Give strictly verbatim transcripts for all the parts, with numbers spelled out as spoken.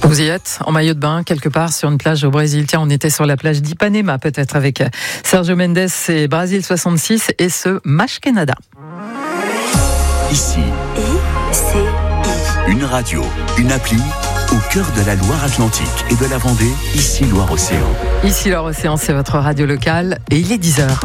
Vous y êtes, en maillot de bain, quelque part sur une plage au Brésil. Tiens, on était sur la plage d'Ipanema, peut-être, avec Sergio Mendes et Brasil soixante-six et ce Mash Canada. Ici, I C I. Une radio, une appli au cœur de la Loire-Atlantique et de la Vendée, ici Loire-Océan. Ici Loire-Océan, c'est votre radio locale et il est dix heures.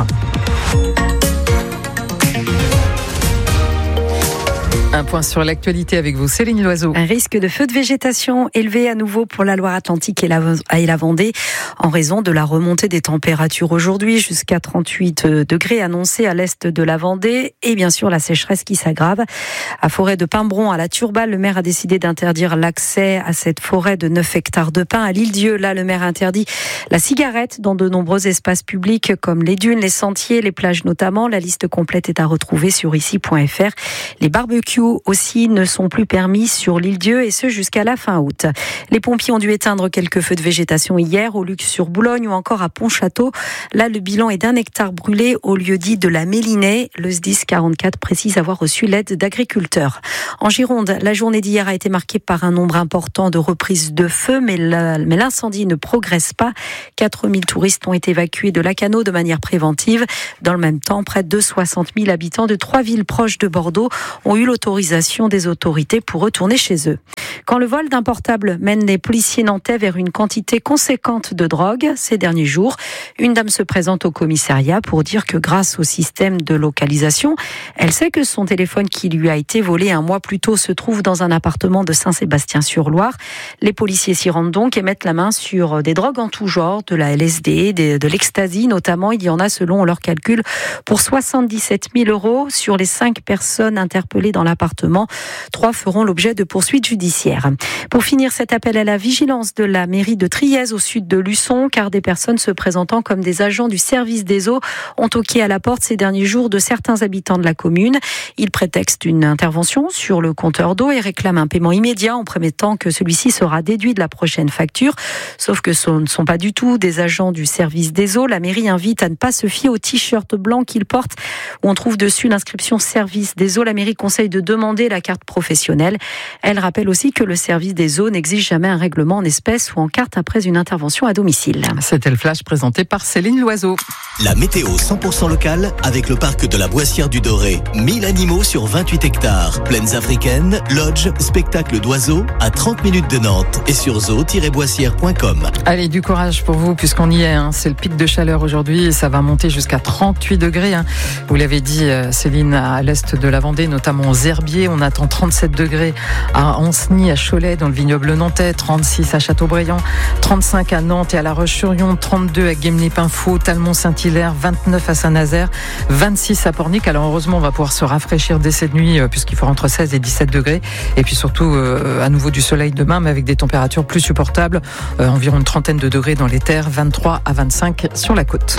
Un point sur l'actualité avec vous, Céline Loiseau. Un risque de feu de végétation élevé à nouveau pour la Loire-Atlantique et la, et la Vendée en raison de la remontée des températures aujourd'hui jusqu'à trente-huit degrés annoncés à l'est de la Vendée et bien sûr la sécheresse qui s'aggrave. À forêt de Pimbron à la Turballe, le maire a décidé d'interdire l'accès à cette forêt de neuf hectares de pins. À l'Île-Dieu, là, le maire interdit la cigarette dans de nombreux espaces publics comme les dunes, les sentiers, les plages notamment. La liste complète est à retrouver sur ici point f r. Les barbecues aussi ne sont plus permis sur l'Île-Dieu et ce jusqu'à la fin août. Les pompiers ont dû éteindre quelques feux de végétation hier au Luc-sur-Boulogne ou encore à Pontchâteau. Là, le bilan est d'un hectare brûlé au lieu dit de la Mélinée. Le S D I S quarante-quatre précise avoir reçu l'aide d'agriculteurs. En Gironde, la journée d'hier a été marquée par un nombre important de reprises de feu, mais l'incendie ne progresse pas. quatre mille touristes ont été évacués de Lacanau de manière préventive. Dans le même temps, près de soixante mille habitants de trois villes proches de Bordeaux ont eu l'autorisation des autorités pour retourner chez eux. Quand le vol d'un portable mène les policiers nantais vers une quantité conséquente de drogue ces derniers jours, une dame se présente au commissariat pour dire que grâce au système de localisation, elle sait que son téléphone qui lui a été volé un mois plus tôt se trouve dans un appartement de Saint-Sébastien-sur-Loire. Les policiers s'y rendent donc et mettent la main sur des drogues en tout genre, de la L S D, de, de l'ecstasy notamment. Il y en a, selon leurs calculs, pour soixante-dix-sept mille euros sur les cinq personnes interpellées dans l'appartement. Trois feront l'objet de poursuites judiciaires. Pour finir, cet appel à la vigilance de la mairie de Trièze au sud de Luçon, car des personnes se présentant comme des agents du service des eaux ont toqué à la porte ces derniers jours de certains habitants de la commune. Ils prétextent une intervention sur le compteur d'eau et réclament un paiement immédiat en promettant que celui-ci sera déduit de la prochaine facture. Sauf que ce ne sont pas du tout des agents du service des eaux. La mairie invite à ne pas se fier au t-shirt blanc qu'ils portent où on trouve dessus l'inscription service des eaux. La mairie conseille de demander la carte professionnelle. Elle rappelle aussi que le service des eaux n'exige jamais un règlement en espèces ou en carte après une intervention à domicile. C'était le flash présenté par Céline Loiseau. La météo cent pour cent locale avec le parc de la Boissière du Doré. mille animaux sur vingt-huit hectares. Plaines africaines, lodge, spectacle d'oiseaux à trente minutes de Nantes et sur zoo tiret boissière point com. Allez, du courage pour vous puisqu'on y est. Hein. C'est le pic de chaleur aujourd'hui et ça va monter jusqu'à trente-huit degrés. Hein. Vous l'avez dit, Céline, à l'est de la Vendée, notamment aux Herbiers. On attend trente-sept degrés à Ancenis, à Cholet, dans le vignoble nantais, trente-six à Châteaubriand, trente-cinq à Nantes et à La Roche-sur-Yon, trente-deux à Guémené-Paimpfaux, Talmont-Saint-Hilaire, vingt-neuf à Saint-Nazaire, vingt-six à Pornic. Alors heureusement, on va pouvoir se rafraîchir dès cette nuit euh, puisqu'il fera entre seize et dix-sept degrés. Et puis surtout, euh, à nouveau du soleil demain, mais avec des températures plus supportables, euh, environ une trentaine de degrés dans les terres, vingt-trois à vingt-cinq sur la côte.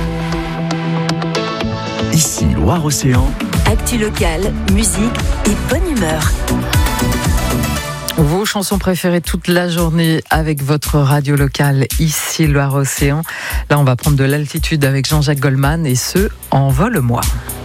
Ici Loire-Océan. Actu locale, musique et bonne humeur. Vos chansons préférées toute la journée avec votre radio locale ici Loire-Océan. Là, on va prendre de l'altitude avec Jean-Jacques Goldman et ce, Envole-moi.